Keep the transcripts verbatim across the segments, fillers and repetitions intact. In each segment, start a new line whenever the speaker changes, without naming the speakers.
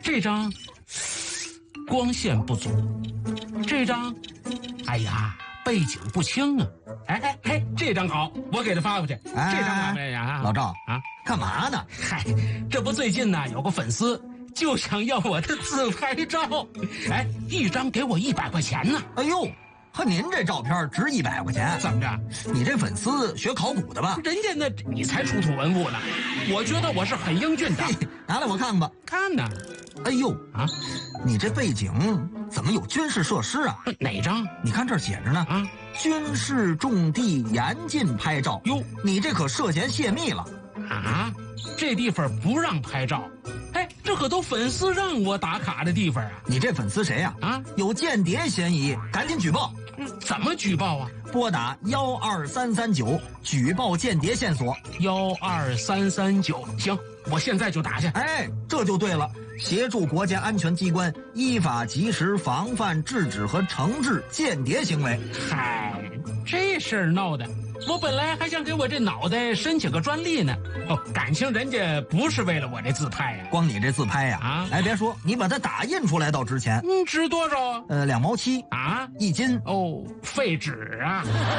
这张光线不足，这张，哎呀，背景不清啊。哎哎哎，这张好，我给他发过去。
哎、
这张怎么样啊？
老赵
啊，
干嘛呢？
嗨，这不最近呢有个粉丝就想要我的自拍照，哎，一张给我一百块钱呢。
哎呦，和您这照片值一百块钱？
怎么着？
你这粉丝学考古的吧？
人家那你才出土文物呢，我觉得我是很英俊的。
拿来我看看吧。
看呢。
哎呦
啊，
你这背景怎么有军事设施啊？
哪张？
你看这儿写着呢啊，军事重地严禁拍照。哟，你这可涉嫌泄密了
啊！这地方不让拍照。哎，这可都粉丝让我打卡的地方啊！
你这粉丝谁呀？啊，有间谍嫌疑，赶紧举报！
怎么举报啊？
拨打幺二三三九举报间谍线索。
幺二三三九，行，我现在就打去。
哎，这就对了，协助国家安全机关依法及时防范、制止和惩治间谍行为。
嗨，这事儿闹的。我本来还想给我这脑袋申请个专利呢，哦，感情人家不是为了我这自拍呀、啊，
光你这自拍呀、啊，啊，哎，别说，你把它打印出来倒值钱，
嗯，值多少啊？
呃，两毛七
啊，
一斤
哦，废纸啊！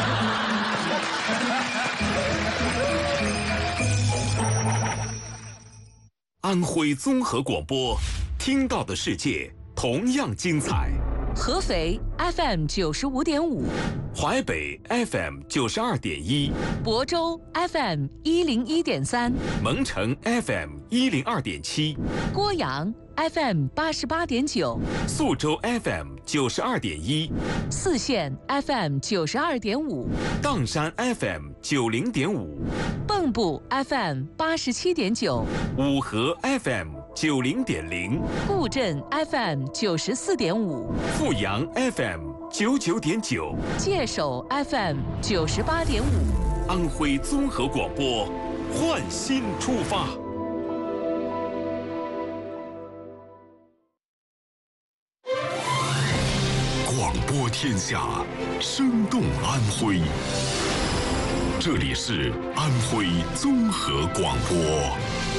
安徽综合广播，听到的世界同样精彩。
合肥 F M 九十五点五，
淮北 F M 九十二点一，
亳州 F M 一零一点三，
蒙城 F M 一零二点七，
郭阳 F M 八十八点九，
宿州 F M 九十二点一，
泗县 F M 九十二点五，
砀山 F M 九零点五，
蚌埠 F M 八十七点九，
五河 F M 九零点零，
固镇 F M 九十四点五，
阜阳 F M 九九点九，
界首 F M 九十八点五，
安徽综合广播，焕新出发。
广播天下，生动安徽。这里是安徽综合广播。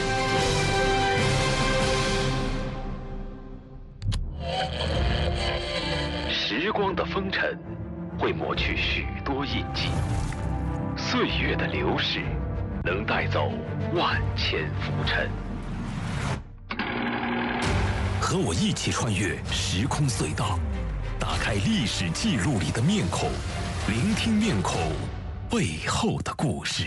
时光的风尘会抹去许多印记，岁月的流逝能带走万千浮尘。
和我一起穿越时空隧道，打开历史记录里的面孔，聆听面孔背后的故事。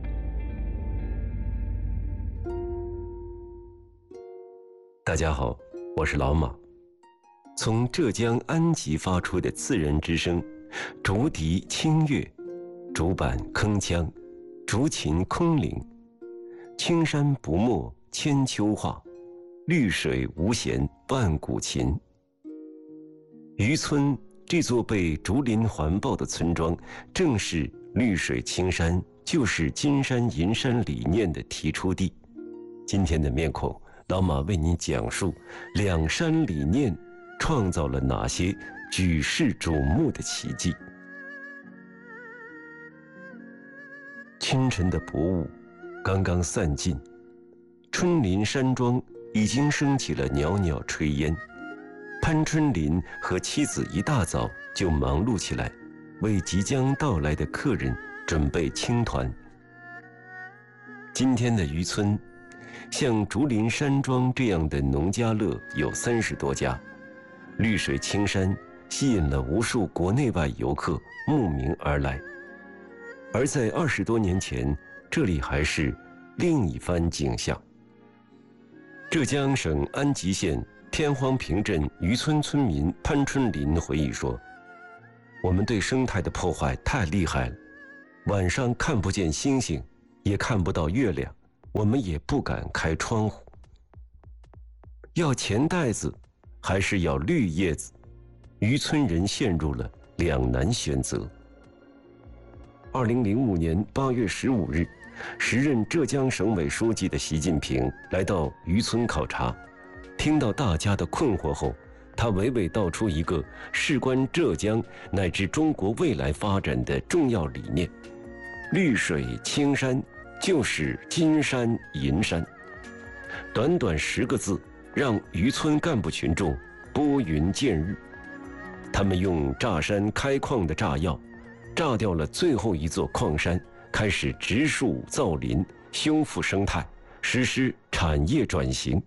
大家好，我是老马。从浙江安吉发出的自然之声，竹笛清越，竹板铿锵，竹琴空灵。青山不没千秋话，绿水无嫌万古情。渔村这座被竹林环抱的村庄，正是绿水青山就是金山银山理念的提出地。今天的面孔，老马为您讲述两山理念创造了哪些举世瞩目的奇迹。清晨的薄雾刚刚散尽，春林山庄已经升起了袅袅炊烟。潘春林和妻子一大早就忙碌起来，为即将到来的客人准备青团。今天的渔村，像竹林山庄这样的农家乐有三十多家，绿水青山吸引了无数国内外游客慕名而来。而在二十多年前，这里还是另一番景象。浙江省安吉县天荒坪镇渔村村民潘春林回忆说，我们对生态的破坏太厉害了，晚上看不见星星，也看不到月亮，我们也不敢开窗户。要钱袋子还是要绿叶子，渔村人陷入了两难选择。二零零五年八月十五日，时任浙江省委书记的习近平来到渔村考察，听到大家的困惑后，他娓娓道出一个事关浙江乃至中国未来发展的重要理念：绿水青山就是金山银山。短短十个字， 让渔村干部群众拨云见日。他们用炸山开矿的炸药，炸掉了最后一座矿山，开始植树造林，修复生态，实施产业转型。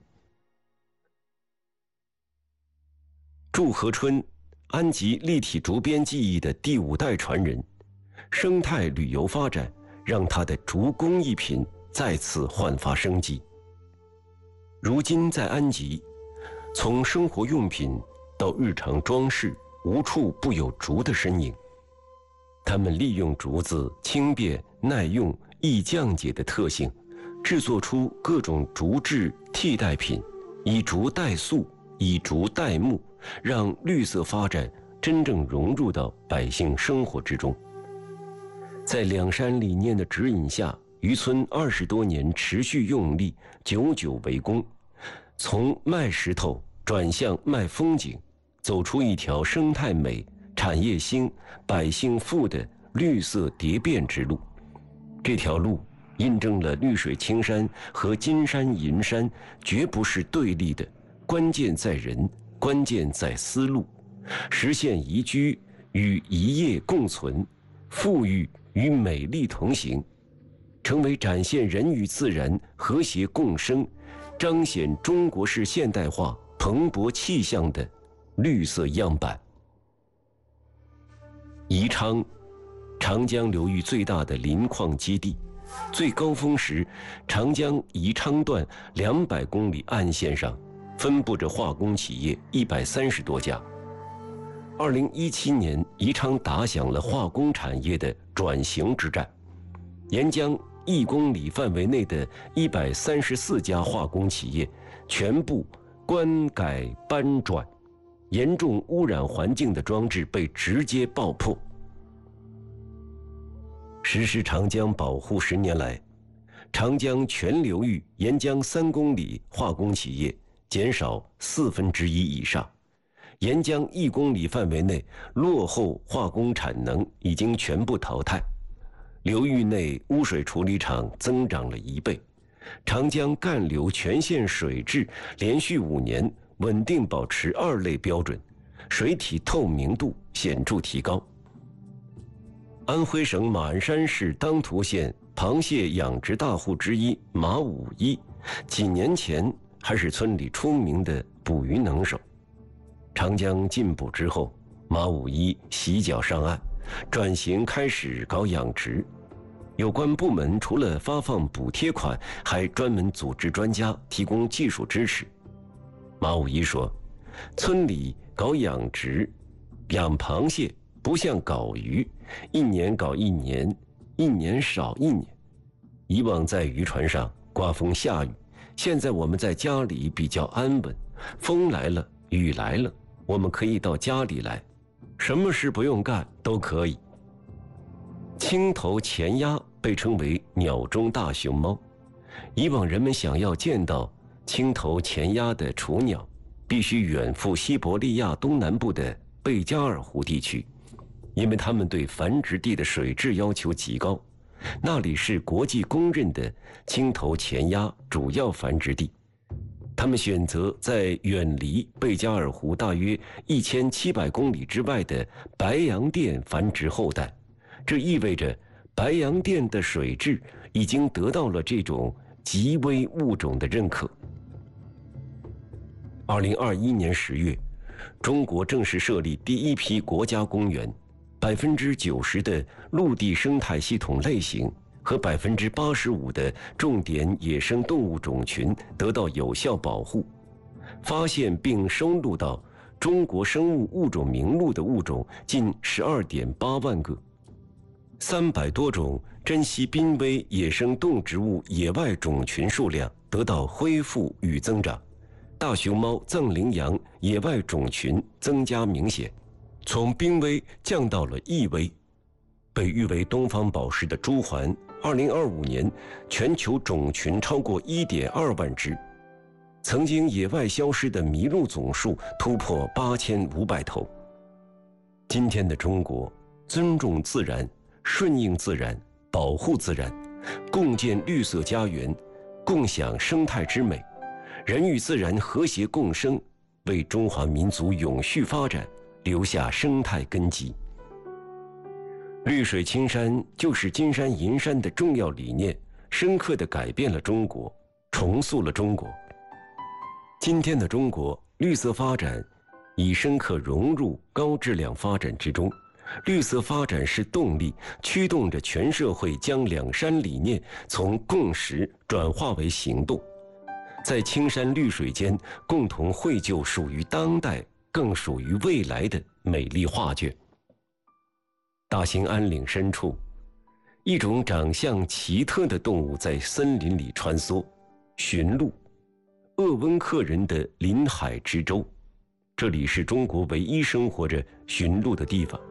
祝河春，安吉立体竹编技艺的第五代传人，生态旅游发展让他的竹工艺品再次焕发生机。如今在安吉，从生活用品到日常装饰，无处不有竹的身影。他们利用竹子轻便、耐用、易降解的特性，制作出各种竹制替代品，以竹代塑，以竹代木，让绿色发展真正融入到百姓生活之中。在两山理念的指引下，渔村二十多年持续用力，久久为功，从卖石头转向卖风景，走出一条生态美、产业兴、百姓富的绿色蝶变之路。这条路印证了绿水青山和金山银山绝不是对立的，关键在人，关键在思路，实现宜居与宜业共存，富裕与美丽同行，成为展现人与自然和谐共生，彰显中国式现代化蓬勃气象的绿色样板。宜昌，长江流域最大的林矿基地，最高峰时，长江宜昌段两百公里岸线上分布着化工企业一百三十多家。二零一七年，宜昌打响了化工产业的转型之战，沿江一公里范围内的一百三十四家化工企业全部关改搬转，严重污染环境的装置被直接爆破。实施长江保护十年来，长江全流域沿江三公里化工企业减少四分之一以上，沿江一公里范围内落后化工产能已经全部淘汰，流域内污水处理厂增长了一倍，长江干流全线水质连续五年稳定保持二类标准，水体透明度显著提高。安徽省马鞍山市当涂县螃蟹养殖大户之一马五一，几年前还是村里出名的捕鱼能手。长江进补之后，马五一洗脚上岸，转型开始搞养殖。有关部门除了发放补贴款，还专门组织专家提供技术支持。马五一说，村里搞养殖，养螃蟹不像搞鱼，一年搞一年，一年少一年。以往在渔船上刮风下雨，现在我们在家里比较安稳，风来了雨来了，我们可以到家里来，什么事不用干都可以。青头前鸭被称为鸟中大熊猫，以往人们想要见到青头前鸭的雏鸟，必须远赴西伯利亚东南部的贝加尔湖地区，因为他们对繁殖地的水质要求极高，那里是国际公认的青头前鸭主要繁殖地。他们选择在远离贝加尔湖大约一千七百公里之外的白洋淀繁殖后代，这意味着白洋淀的水质已经得到了这种极危物种的认可。二零二一年十月，中国正式设立第一批国家公园，百分之九十的陆地生态系统类型和百分之八十五的重点野生动物种群得到有效保护。发现并收录到中国生物物种名录的物种近十二点八万个，三百多种珍稀濒危野生动植物野外种群数量得到恢复与增长。大熊猫、藏羚羊野外种群增加明显，从濒危降到了易危。被誉为东方宝石的朱鹮，二零二五年全球种群超过一点二万只。曾经野外消失的麋鹿总数突破八千五百头。今天的中国，尊重自然，顺应自然，保护自然，共建绿色家园，共享生态之美， 人与自然和谐共生，为中华民族永续发展留下生态根基。绿水青山就是金山银山的重要理念，深刻地改变了中国，重塑了中国。今天的中国，绿色发展已深刻融入高质量发展之中。绿色发展是动力，驱动着全社会将两山理念从共识转化为行动，在青山绿水间共同绘就属于当代更属于未来的美丽画卷。大兴安岭深处，一种长相奇特的动物在森林里穿梭，驯鹿，鄂温克人的临海之州。这里是中国唯一生活着驯鹿的地方。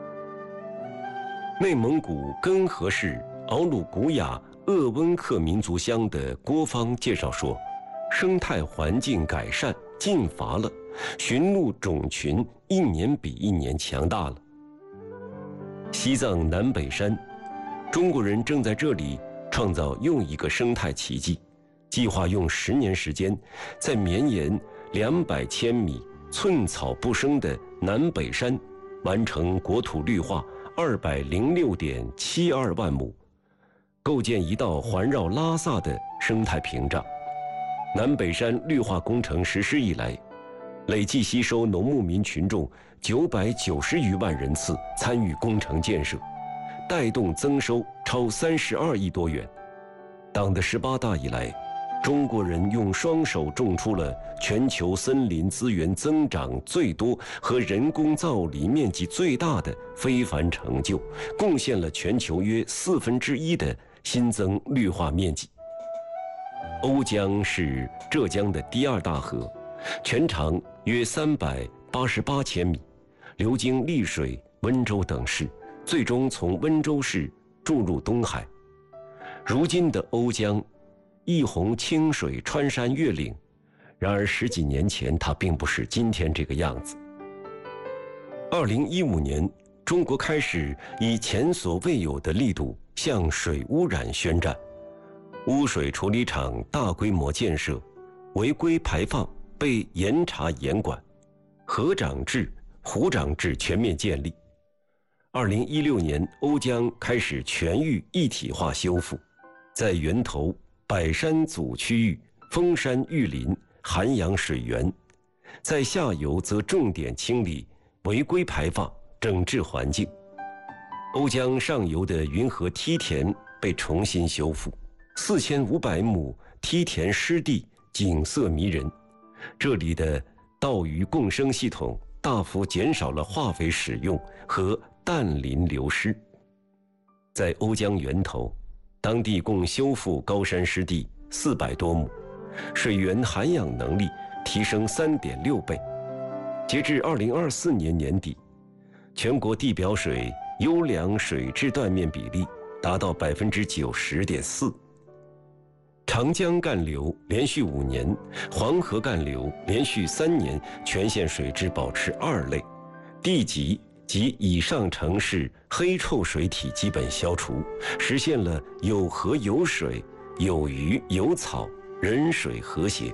内蒙古根河市敖鲁古雅鄂温克民族乡的郭芳介绍说，生态环境改善进伐了，驯鹿种群一年比一年强大了。西藏南北山，中国人正在这里创造又一个生态奇迹，计划用十年时间，在绵延两百千米、寸草不生的南北山，完成国土绿化二百零六点七二万亩，构建一道环绕拉萨的生态屏障。南北山绿化工程实施以来，累计吸收农牧民群众九百九十余万人次参与工程建设，带动增收超三十二亿多元。党的十八大以来，中国人用双手种出了全球森林资源增长最多和人工造林面积最大的非凡成就，贡献了全球约四分之一的新增绿化面积。瓯江是浙江的第二大河，全长约三百八十八千米，流经丽水、温州等市，最终从温州市注入东海。如今的瓯江一泓清水穿山越岭，然而十几年前它并不是今天这个样子。二零一五年，中国开始以前所未有的力度向水污染宣战，污水处理厂大规模建设，违规排放被严查严管，河长制、湖长制全面建立。二零一六年，瓯江开始全域一体化修复，在源头百山阻区域封山育林，涵养水源；在下游则重点清理违规排放，整治环境。瓯江上游的云河梯田被重新修复，四千五百亩梯田湿地景色迷人。这里的稻鱼共生系统大幅减少了化肥使用和氮磷流失。在瓯江源头，当地共修复高山湿地四百多亩，水源涵养能力提升三点六倍。截至二零二四年年底，全国地表水优良水质断面比例达到百分之九十点四。长江干流连续五年，黄河干流连续三年全县水质保持二类，地级及以上城市黑臭水体基本消除，实现了有河有水、有鱼有草、人水和谐。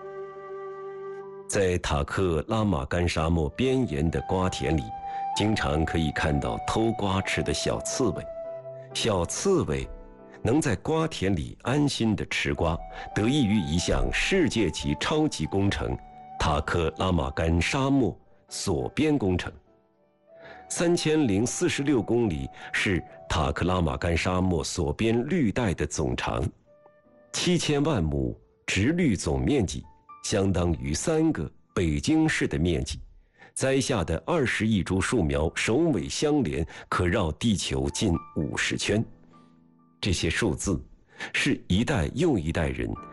在塔克拉玛干沙漠边沿的瓜田里，经常可以看到偷瓜吃的小刺猬。小刺猬能在瓜田里安心地吃瓜，得益于一项世界级超级工程——塔克拉玛干沙漠锁边工程。三千零四十六公里是塔克拉玛干沙漠锁边绿带的总长，七千万亩植绿总面积相当于三个北京市的面积，栽下的二十亿株树苗首尾相连，可绕地球近五十圈。这些数字是一代又一代人